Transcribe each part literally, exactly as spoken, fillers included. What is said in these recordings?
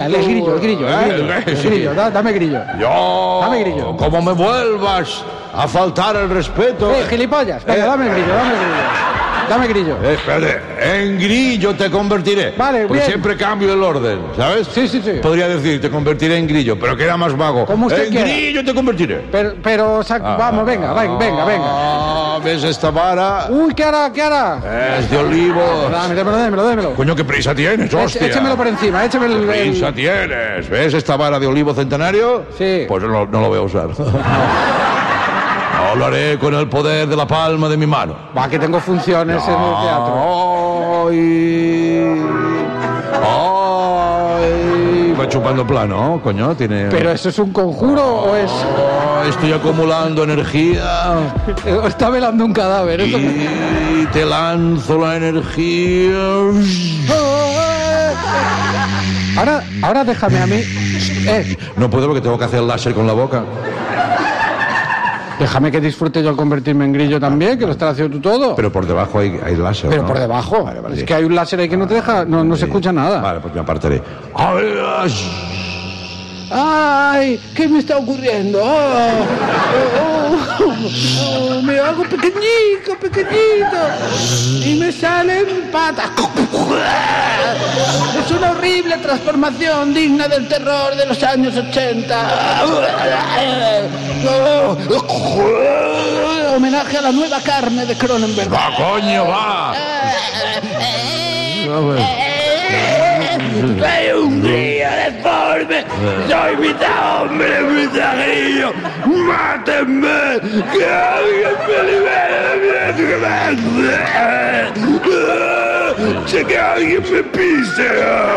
El grillo, el grillo, el grillo. Eh, El sí. grillo, da- dame grillo. Yo, Dame grillo. como me vuelvas a faltar el respeto... Eh, gilipollas. Venga, Eh. dame el grillo, dame el grillo. Dame grillo. Eh, espérate, en grillo te convertiré. Vale, Porque bien. siempre cambio el orden, ¿sabes? Sí, sí, sí. Podría decir, te convertiré en grillo, pero queda más vago. Como usted en quiera. grillo te convertiré. Pero, pero sac- vamos, venga, venga, venga, venga. Ah, ¿ves esta vara? Uy, ¿qué hará? ¿Qué hará? Es de olivos. Dame, démelo, démelo, démelo. Coño, qué prisa tienes, hostia. Eche- Échemelo por encima, écheme el... ¿Qué prisa el- tienes? ¿Ves esta vara de olivo centenario? Sí. Pues no, no lo voy a usar. No lo haré con el poder de la palma de mi mano. Va, que tengo funciones en el teatro. Ay, ay, va chupando plano, coño, tiene... ¿Pero eso es un conjuro o es...? Oh, estoy acumulando energía o está velando un cadáver? Eso que- y te lanzo la energía. Ahora, ahora déjame a mí... Eh, No puedo porque tengo que hacer láser con la boca. déjame que disfrute yo al convertirme en grillo también, que lo estás haciendo tú todo. Pero por debajo hay, hay láser, Pero ¿no? por debajo. Vale, vale, Es sí. que hay un láser ahí que no te deja, no, no se Sí. escucha nada. Vale, pues me apartaré. Ay, ¡Ay! ¿Qué me está ocurriendo? Oh, oh, oh, oh, me hago pequeñito, pequeñito. Y me salen patas. Es una horrible transformación digna del terror de los años ochenta. Homenaje a la nueva carne de Cronenberg. ¡Va, coño, va! Soy un grillo deforme, soy mitad hombre, mitad grillo. ¡Mátenme! ¡Que alguien me libere de mi que ¡sé que alguien me pise!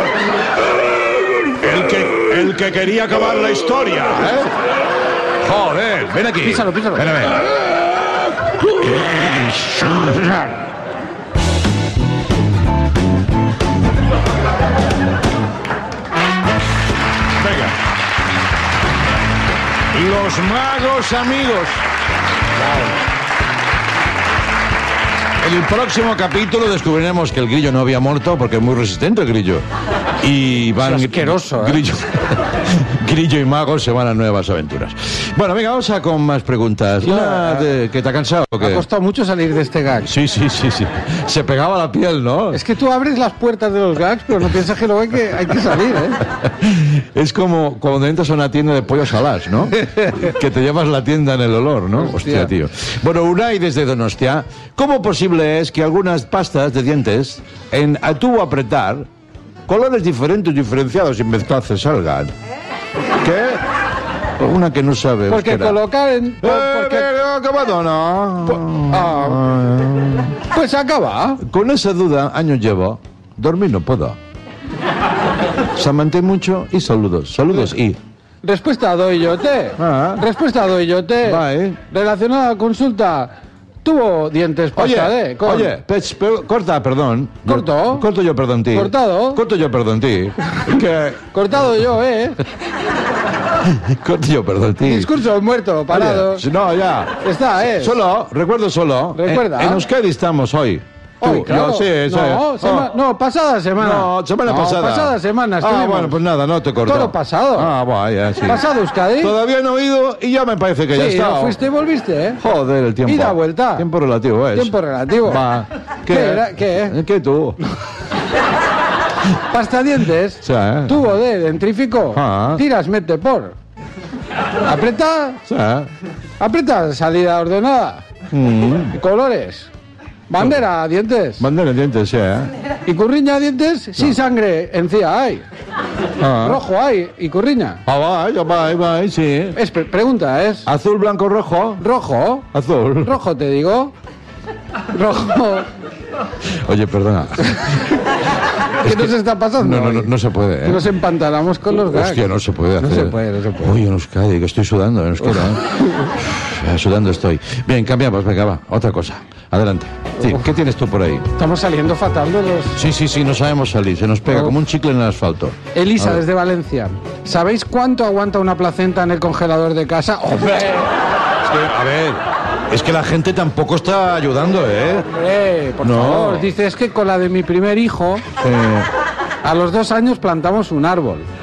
El que, el que quería acabar la historia, ¿eh? Joder, ven aquí. Písalo, písalo. Ven a ver. Venga. Los magos amigos. En el próximo capítulo descubriremos que el grillo no había muerto porque es muy resistente el grillo. Y van... Es asqueroso, ¿eh? Grillo, grillo y magos se van a nuevas aventuras. Bueno, venga, vamos a con más preguntas. Una de- ¿Que te ha cansado o Me ha qué? costado mucho salir de este gag. Sí, sí, sí, sí. Se pegaba la piel, ¿no? Es que tú abres las puertas de los gags, pero no piensas que luego hay que, hay que salir, ¿eh? Es como cuando entras a una tienda de pollos alas, ¿no? Que te llevas la tienda en el olor, ¿no? Hostia, Hostia. tío. Bueno, Unai desde Donostia. ¿Cómo posible es que algunas pastas de dientes en a tubo apretar, colores diferentes, diferenciados y mezclados salgan? ¿Qué? Una que no sabe. Porque euskera. colocar en... Eh, porque- pero, acabado, no. Ah, pues acaba. Con esa duda, años llevo. Dormir no puedo. Samanté mucho y saludos. Saludos y... Respuesta doy yo te. Ah. Respuesta doy yo te. Va, ¿eh? Relacionada a la consulta. Tuvo dientes Oye, pasta de. con- oye, pech, per- corta, perdón. ¿Corto? Corto yo, perdón, ti. ¿Cortado? Corto yo, perdón, ti. Que... Cortado yo, ¿eh? Corto yo, perdón, ti. Discurso muerto, parado. Oye, no, ya. Está, ¿eh? Solo, recuerdo solo. Recuerda. En, en Euskadi estamos hoy. Tú, Hoy, claro. yo, sí, sí. No, sema- Oh. no, pasada semana. No, semana No, pasada. pasada semana Ah, estuvimos. bueno, pues nada, no te corto. Toro pasado. Ah, vaya, sí. Pasado Euskadi. Todavía no he ido y ya me parece que ya Sí, está. no fuiste y volviste, ¿eh? Joder, el tiempo. Ida, vuelta. Tiempo relativo, es. Tiempo relativo. Va. ¿Qué? ¿Qué era? ¿Qué? ¿Qué tú? Pasta dientes. Sí, ¿eh? Tubo de dentrífico. Ah. Tiras, mete por. Aprieta. Sí. Aprieta, salida ordenada. Mm. Colores. Bandera, dientes. Bandera de dientes, sí, ¿eh? Y curriña, dientes, sin sangre. Encía hay. Ah. Rojo hay. Y curriña. Ah, va, ya va, va, sí. Es, pre- pregunta es. Azul, blanco, rojo. Rojo. Azul. Rojo, te digo. Rojo. Oye, perdona. ¿Qué nos está pasando? No, no, no, hoy? no se puede, Que ¿eh? nos empantanamos con los gags. Hostia, no se puede No hacer. se puede, no se puede. Uy, en Euskadi, que estoy sudando en euskera, ¿eh? Sudando estoy. Bien, cambiamos, venga, va. Otra cosa. Adelante. Sí, ¿qué tienes tú por ahí? Estamos saliendo fatal de los... Sí, sí, sí, no sabemos salir. Se nos pega Oh. como un chicle en el asfalto. Elisa, A ver. desde Valencia. ¿Sabéis cuánto aguanta una placenta en el congelador de casa? ¡Hombre! Es que, a ver, es que la gente tampoco está ayudando, ¿eh? ¡Hombre! Por No. favor. Dice, es que con la de mi primer hijo, Eh, a los dos años plantamos un árbol.